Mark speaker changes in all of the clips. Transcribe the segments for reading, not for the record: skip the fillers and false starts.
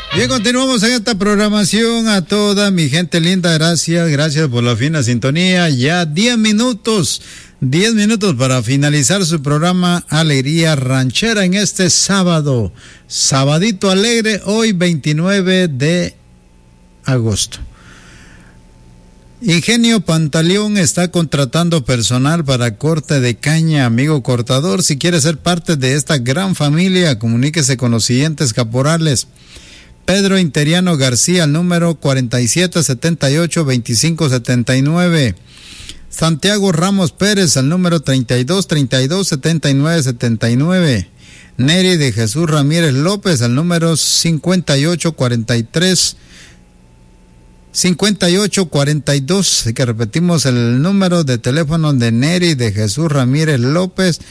Speaker 1: Bien, continuamos en esta programación. A toda mi gente linda, gracias por la fina sintonía. Ya 10 minutos para finalizar su programa Alegría Ranchera en este sábado, sabadito alegre, hoy 29 de agosto. Ingenio Pantaleón está contratando personal para corte de caña. Amigo cortador, si quiere ser parte de esta gran familia, comuníquese con los siguientes caporales: Pedro Interiano García, al número 4778-2579. Santiago Ramos Pérez, al número 3232-7979. Neri de Jesús Ramírez López, al número 5842. Que repetimos el número de teléfono de Neri de Jesús Ramírez López,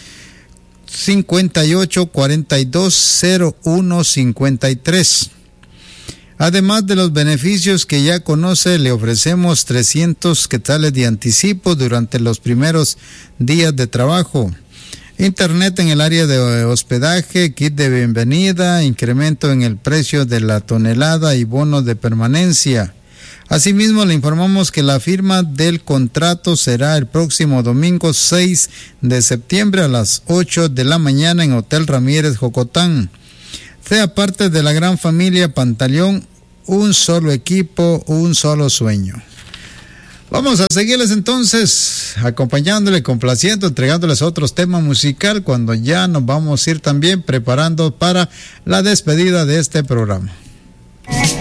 Speaker 1: 5842-0153. Además de los beneficios que ya conoce, le ofrecemos 300 quetzales de anticipo durante los primeros días de trabajo. Internet en el área de hospedaje, kit de bienvenida, incremento en el precio de la tonelada y bonos de permanencia. Asimismo, le informamos que la firma del contrato será el próximo domingo 6 de septiembre a las 8 de la mañana en Hotel Ramírez Jocotán. Sea parte de la gran familia Pantaleón, un solo equipo, un solo sueño. Vamos a seguirles entonces, acompañándole, complaciendo, entregándoles otros temas musical, cuando ya nos vamos a ir también preparando para la despedida de este programa.